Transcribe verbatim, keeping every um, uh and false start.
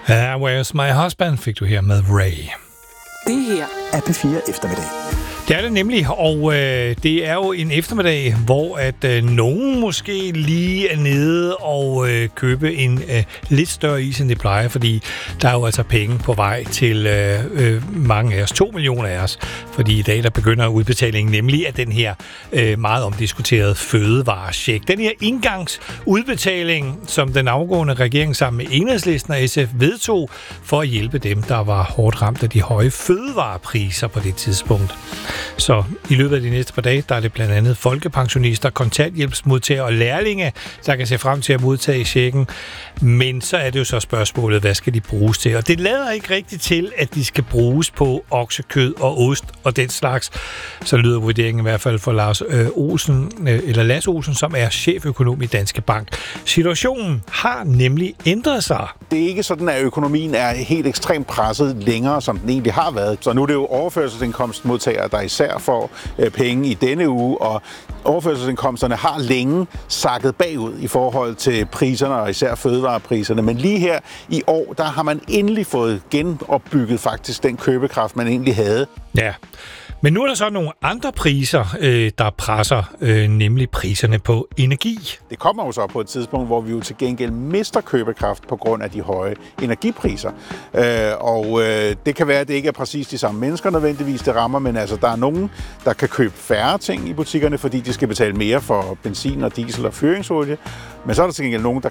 Uh, Where's My Husband fik du her med Ray. Det her er P fire Eftermiddag. Det er det nemlig, og øh, det er jo en eftermiddag, hvor at øh, nogen måske lige er nede og øh, købe en øh, lidt større is, end det plejer, fordi der er jo altså penge på vej til øh, øh, mange af os, to millioner af os, fordi i dag der begynder udbetalingen nemlig af den her øh, meget omdiskuterede fødevarecheck. Den her indgangsudbetaling, som den afgående regering sammen med Enhedslisten og S F vedtog for at hjælpe dem, der var hårdt ramt af de høje fødevarepriser på det tidspunkt. Så i løbet af de næste par dage, der er det blandt andet folkepensionister, kontanthjælpsmodtagere og lærlinge, der kan se frem til at modtage checken. Men så er det jo så spørgsmålet, hvad skal de bruges til? Og det lader ikke rigtigt til, at de skal bruges på oksekød og ost og den slags. Så lyder vurderingen i hvert fald for Lars øh, Olsen, øh, eller Lars Olsen, som er cheføkonom i Danske Bank. Situationen har nemlig ændret sig. Det er ikke sådan, at økonomien er helt ekstremt presset længere, som den egentlig har været. Så nu er det jo overførselsindkomstmodtagere, der især får øh, penge i denne uge, og overførselsindkomsterne har længe sakket bagud i forhold til priserne, og især fødevarepriserne. Men lige her i år, der har man endelig fået genopbygget faktisk den købekraft, man egentlig havde. Ja. Men nu er der så nogle andre priser, øh, der presser, øh, nemlig priserne på energi. Det kommer jo så på et tidspunkt, hvor vi jo til gengæld mister købekraft på grund af de høje energipriser. Øh, og øh, det kan være, at det ikke er præcis de samme mennesker nødvendigvis, det rammer, men altså, der er nogen, der kan købe færre ting i butikkerne, fordi de skal betale mere for benzin og diesel og fyringsolie. Men så er der til gengæld nogen, der